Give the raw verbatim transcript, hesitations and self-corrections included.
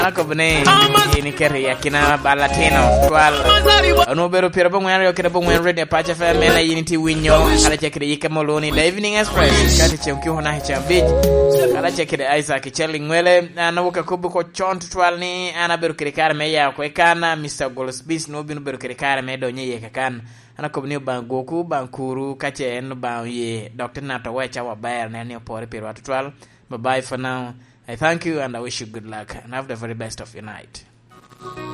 Ako bene ini keri yakina balatino twal ono bero pira bongwen yo kira bongwen radio pacha fa mena yiniti winyo kala chekire yike moloni the evening express kati chemki hona hicha beach kala chekire Isaac Chelingwele anabuka kubu ko chont twal ni ana bero kire kar me ya ko kana Mister Goldsbis no bino bero kire kar me do nye kakan ana ko ni bangoku bankuru kache en ba ye Doctor Nato wecha wa bayar ne ne pore pira twal. Bye bye for now. I thank you and I wish you good luck and have the very best of your night.